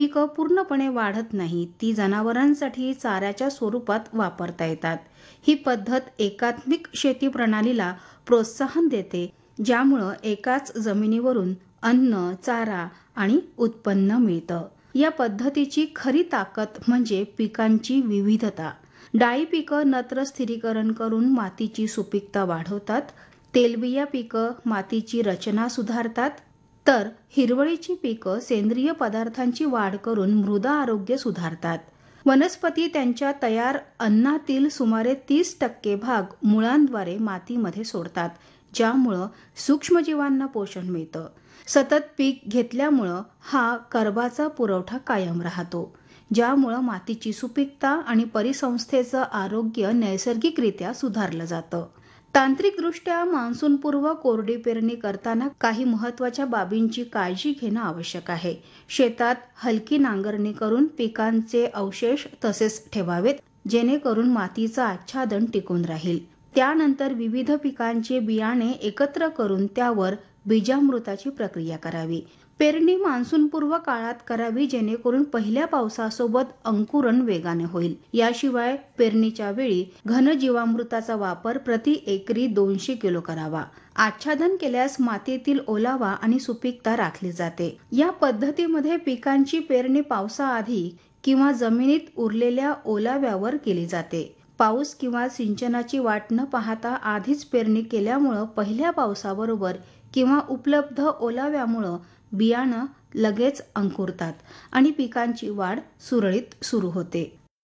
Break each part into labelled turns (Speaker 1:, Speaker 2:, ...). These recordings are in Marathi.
Speaker 1: पिकं पूर्णपणे वाढत नाही, ती जनावरांसाठी चाऱ्याच्या स्वरूपात वापरता येतात. ही पद्धत एकात्मिक शेती प्रणालीला प्रोत्साहन देते, ज्यामुळं एकाच जमिनीवरून अन्न, चारा आणि उत्पन्न मिळतं. या पद्धतीची खरी ताकद म्हणजे पिकांची विविधता. डाळी पिकं नत्र स्थिरीकरण करून मातीची सुपीकता वाढवतात. तेलबिया पिकं मातीची रचना सुधारतात, तर हिरवळीची पिकं सेंद्रिय पदार्थांची वाढ करून मृदा आरोग्य सुधारतात. वनस्पती त्यांच्या तयार अन्नातील सुमारे 30% भाग मुळांद्वारे मातीमध्ये सोडतात, ज्यामुळं सूक्ष्मजीवांना पोषण मिळतं. सतत पीक घेतल्यामुळं हा कर्बाचा पुरवठा कायम राहतो, ज्यामुळं मातीची सुपीकता आणि परिसंस्थेचं आरोग्य नैसर्गिकरित्या सुधारलं जातं. तांत्रिकदृष्ट्या मान्सूनपूर्व कोरडी पेरणी करताना काही महत्त्वाच्या बाबींची काळजी घेणं आवश्यक आहे. शेतात हलकी नांगरणी करून पिकांचे अवशेष तसेच ठेवावेत, जेणेकरून मातीचं आच्छादन टिकून राहील. त्यानंतर विविध पिकांचे बियाणे एकत्र करून त्यावर बीजामृताची प्रक्रिया करावी. पेरणी मान्सूनपूर्व काळात करावी, जेणेकरून पहिल्या पावसासोबत अंकुरण वेगाने होईल. याशिवाय पेरणीच्या वेळी घन जीवामृताचा वापर प्रति एकरी 200 किलो करावा. आच्छादन केल्यास मातीतील ओलावा आणि सुपीकता राखली जाते. या पद्धतीमध्ये पिकांची पेरणी पावसाआधी किंवा जमिनीत उरलेल्या ओलाव्यावर केली जाते. पाऊस किंवा सिंचनाची वाट न पाहता आधीच पेरणी केल्यामुळं पहिल्या पावसाबरोबर किंवा उपलब्ध ओलाव्यामुळं बियाणं लगेच अंकुरतात आणि पिकांची वाढ सुरळीत सुरू होते.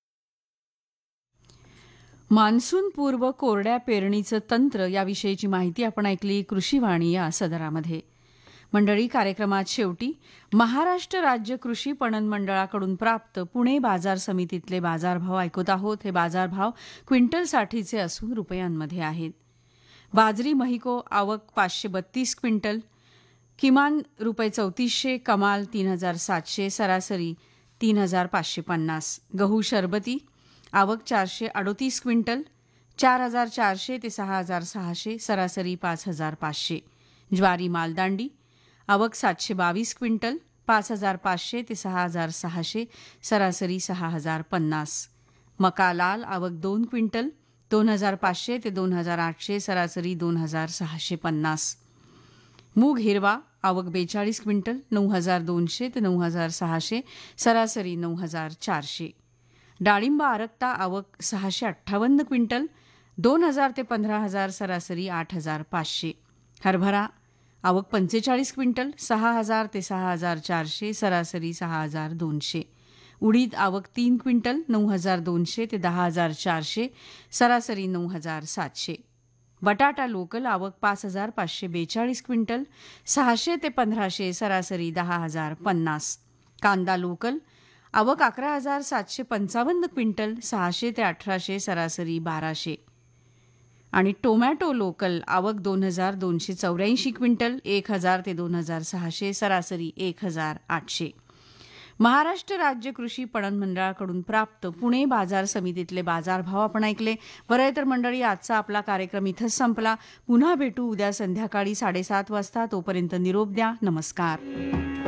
Speaker 2: मान्सूनपूर्व कोरड्या पेरणीचं तंत्र याविषयीची माहिती आपण ऐकली कृषीवाणी या सदरामध्ये. मंडळी, कार्यक्रमात शेवटी महाराष्ट्र राज्य कृषी पणन मंडळाकडून प्राप्त पुणे बाजार समितीतले बाजारभाव ऐकत आहोत. हे बाजारभाव क्विंटलसाठीचे असून रुपयांमध्ये आहेत. बाजरी महिको आवक 532 क्विंटल, किमान रुपये 3400, कमाल 3700, सरासरी 3550. गहू शरबती आवक 438 क्विंटल, 4400 ते 6600, सरासरी 5500. ज्वारी मालदांडी आवक 722 क्विंटल, 5500 ते 6600, सरासरी 6050. मका लाल आवक 2 क्विंटल, 2500 ते 2800, सरासरी 2650. मूग हिरवा आवक 42 क्विंटल, 9200 ते 9600, सरासरी 9400. डाळिंब आरक्ता आवक 658 क्विंटल, 2000 ते 15000, सरासरी 8500. हरभरा आवक 45 क्विंटल, 6000 ते 6400, सरासरी 6200. उडीद आवक 3 क्विंटल, 9200 ते 10400, सरासरी 9700. बटाटा लोकल आवक 5542 क्विंटल, 600 ते 1500, सरासरी 10050. कांदा लोकल आवक 11755 क्विंटल, 600 ते 1800, सरासरी 1200. आणि टोमॅटो लोकल आवक 2284 क्विंटल, 1000 ते 2600, सरासरी 1800. महाराष्ट्र राज्य कृषी पणन मंडळाकडून प्राप्त पुणे बाजार समितीतले बाजारभाव आपण ऐकले. बरं तर मंडळी, आजचा आपला कार्यक्रम इथंच संपला. पुन्हा भेटू उद्या संध्याकाळी 7:30 वाजता. तोपर्यंत निरोप द्या. नमस्कार.